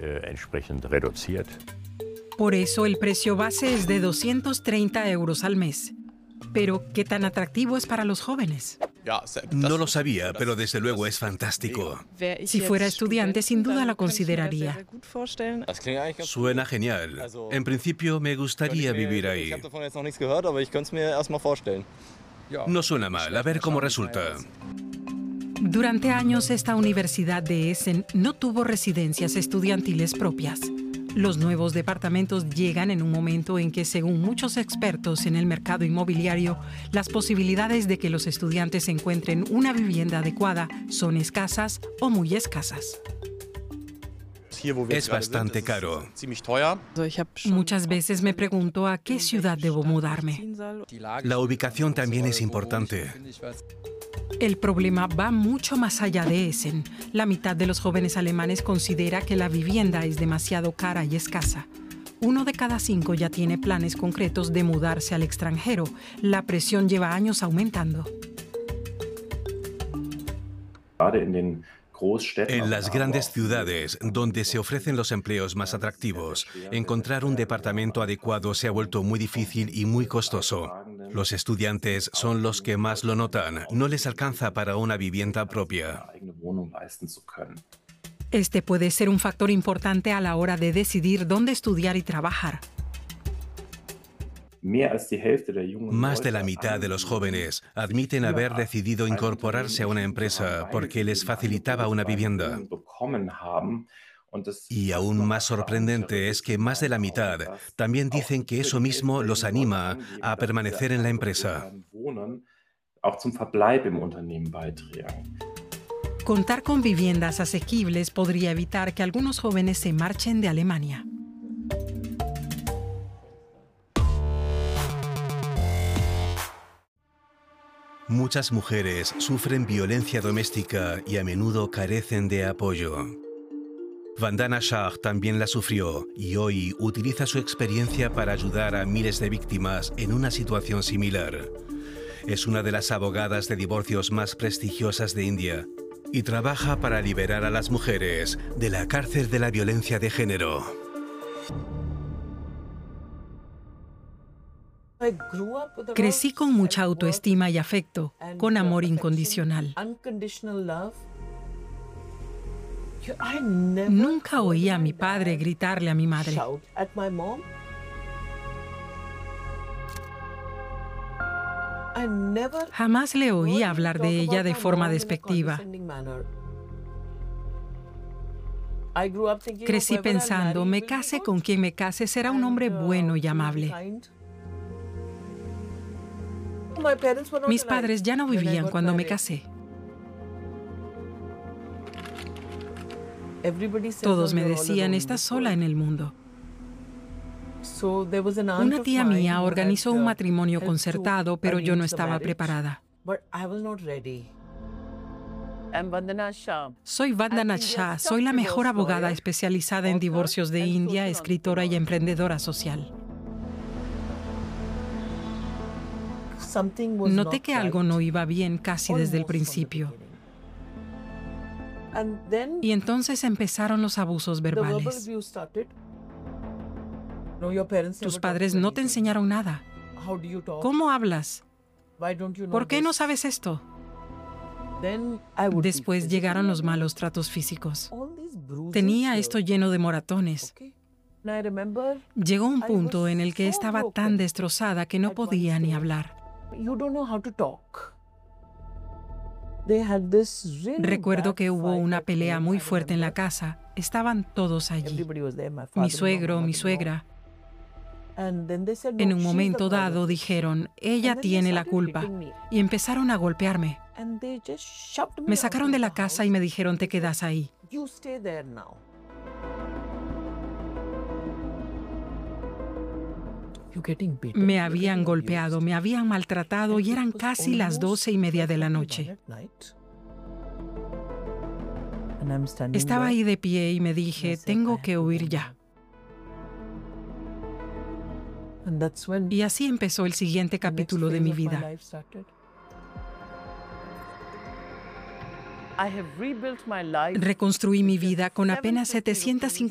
entsprechend reduziert. Por eso el precio base es de 230 euros al mes. Pero, ¿qué tan atractivo es para los jóvenes? No lo sabía, pero desde luego es fantástico. Si fuera estudiante, sin duda lo consideraría. Suena genial. En principio, me gustaría vivir ahí. No suena mal, a ver cómo resulta. Durante años, esta Universidad de Essen no tuvo residencias estudiantiles propias. Los nuevos departamentos llegan en un momento en que, según muchos expertos en el mercado inmobiliario, las posibilidades de que los estudiantes encuentren una vivienda adecuada son escasas o muy escasas. Es bastante caro. Muchas veces me pregunto a qué ciudad debo mudarme. La ubicación también es importante. El problema va mucho más allá de Essen. La mitad de los jóvenes alemanes considera que la vivienda es demasiado cara y escasa. 1 de cada 5 ya tiene planes concretos de mudarse al extranjero. La presión lleva años aumentando. En las grandes ciudades, donde se ofrecen los empleos más atractivos, encontrar un departamento adecuado se ha vuelto muy difícil y muy costoso. Los estudiantes son los que más lo notan. No les alcanza para una vivienda propia. Este puede ser un factor importante a la hora de decidir dónde estudiar y trabajar. Más de la mitad de los jóvenes admiten haber decidido incorporarse a una empresa porque les facilitaba una vivienda. Y aún más sorprendente es que más de la mitad también dicen que eso mismo los anima a permanecer en la empresa. Contar con viviendas asequibles podría evitar que algunos jóvenes se marchen de Alemania. Muchas mujeres sufren violencia doméstica y a menudo carecen de apoyo. Vandana Shah también la sufrió y hoy utiliza su experiencia para ayudar a miles de víctimas en una situación similar. Es una de las abogadas de divorcios más prestigiosas de India y trabaja para liberar a las mujeres de la cárcel de la violencia de género. Crecí con mucha autoestima y afecto, con amor incondicional. Nunca oí a mi padre gritarle a mi madre. Jamás le oí hablar de ella de forma despectiva. Crecí pensando, me case con quien me case, será un hombre bueno y amable. Mis padres ya no vivían cuando me casé. Todos me decían, estás sola en el mundo. Una tía mía organizó un matrimonio concertado, pero yo no estaba preparada. Soy Vandana Shah, soy la mejor abogada especializada en divorcios de India, escritora y emprendedora social. Noté que algo no iba bien casi desde el principio. Y entonces empezaron los abusos verbales. Tus padres no te enseñaron nada. ¿Cómo hablas? ¿Por qué no sabes esto? Después llegaron los malos tratos físicos. Tenía esto lleno de moratones. Llegó un punto en el que estaba tan destrozada que no podía ni hablar. Recuerdo que hubo una pelea muy fuerte en la casa. Estaban todos allí. Mi suegro, mi suegra. En un momento dado dijeron, ella tiene la culpa, y empezaron a golpearme. Me sacaron de la casa y me dijeron, te quedas ahí. Me habían golpeado, me habían maltratado y eran casi las 12:30 de la noche. Estaba ahí de pie y me dije, tengo que huir ya. Y así empezó el siguiente capítulo de mi vida. Reconstruí mi vida con apenas $750